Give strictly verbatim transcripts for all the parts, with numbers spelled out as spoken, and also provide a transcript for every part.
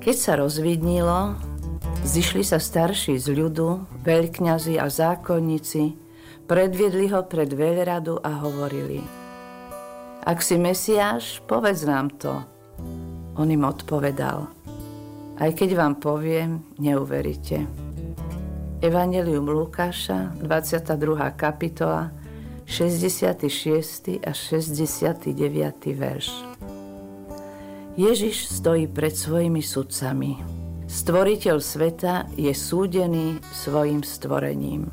Keď sa rozvidnilo, zišli sa starší z ľudu, veľkňazi a zákonníci, predviedli ho pred veľradu a hovorili: Ak si Mesiáš, povedz nám to. On im odpovedal: Aj keď vám poviem, neuveríte. Evanjelium Lukáša, dvadsiata druhá kapitola, šesťdesiaty šiesty až šesťdesiaty deviaty verš. Ježiš stojí pred svojimi sudcami. Stvoriteľ sveta je súdený svojim stvorením.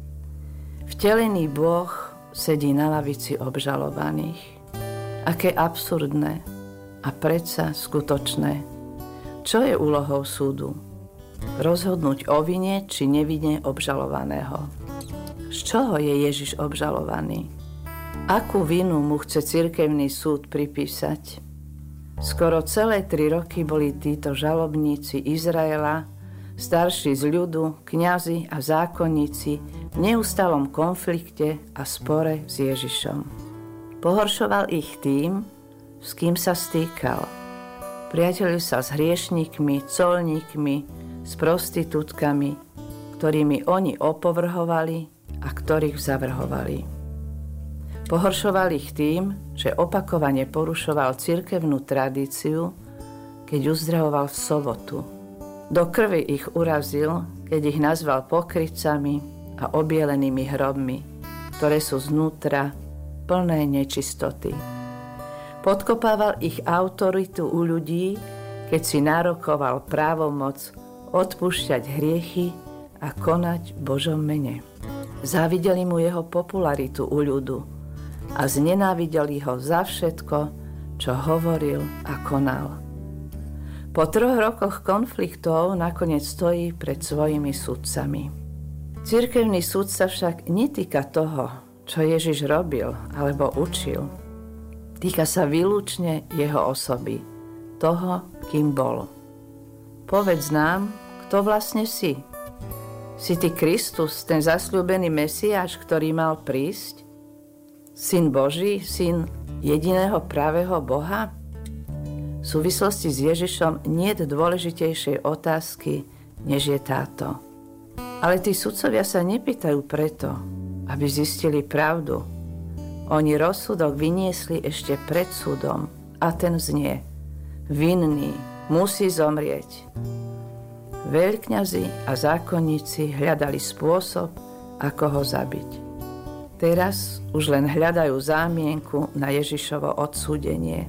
Vtelený Boh sedí na lavici obžalovaných. Aké absurdné a predsa skutočné. Čo je úlohou súdu? Rozhodnúť o vine či nevine obžalovaného. Z čoho je Ježiš obžalovaný? Akú vinu mu chce cirkevný súd pripísať? Skoro celé tri roky boli títo žalobníci Izraela, starší z ľudu, kňazi a zákonníci v neustálom konflikte a spore s Ježišom. Pohoršoval ich tým, s kým sa stýkal. Priateľil sa s hriešnikmi, colníkmi, s prostitútkami, ktorými oni opovrhovali a ktorých zavrhovali. Pohoršoval ich tým, že opakovane porušoval cirkevnú tradíciu, keď uzdravoval v sobotu. Do krvi ich urazil, keď ich nazval pokrytcami a obielenými hrobmi, ktoré sú znútra plné nečistoty. Podkopával ich autoritu u ľudí, keď si nárokoval právomoc odpúšťať hriechy a konať v Božom mene. Závideli mu jeho popularitu u ľudu a znenávideli ho za všetko, čo hovoril a konal. Po troch rokoch konfliktov nakoniec stojí pred svojimi sudcami. Cirkevný súd sa však netýka toho, čo Ježiš robil alebo učil. Týka sa výlučne jeho osoby, toho, kým bol. Povedz nám, kto vlastne si? Si ty Kristus, ten zasľúbený Mesiáš, ktorý mal prísť? Syn Boží, syn jediného pravého Boha? V súvislosti s Ježišom niet dôležitejšej otázky, než je táto. Ale tí sudcovia sa nepýtajú preto, aby zistili pravdu. Oni rozsudok vyniesli ešte pred súdom a ten znie: vinný, musí zomrieť. Veľkňazi a zákonníci hľadali spôsob, ako ho zabiť. Teraz už len hľadajú zámienku na Ježišovo odsúdenie.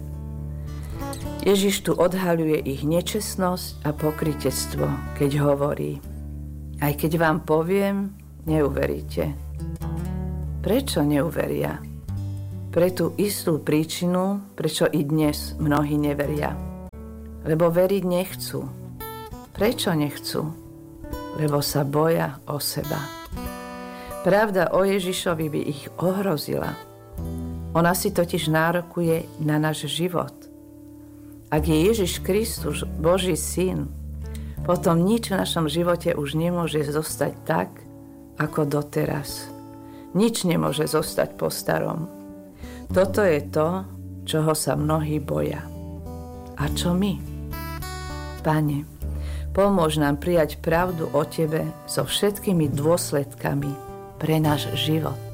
Ježiš tu odhaľuje ich nečestnosť a pokrytectvo, keď hovorí: Aj keď vám poviem, neuveríte. Prečo neuveria? Pre tú istú príčinu, prečo i dnes mnohí neveria. Lebo veriť nechcú. Prečo nechcú? Lebo sa boja o seba. Pravda o Ježišovi by ich ohrozila. Ona si totiž nárokuje na náš život. Ak je Ježiš Kristus Boží syn, potom nič v našom živote už nemôže zostať tak, ako doteraz. Nič nemôže zostať po starom. Toto je to, čoho sa mnohí boja. A čo my? Pane, pomôž nám prijať pravdu o Tebe so všetkými dôsledkami pre náš život.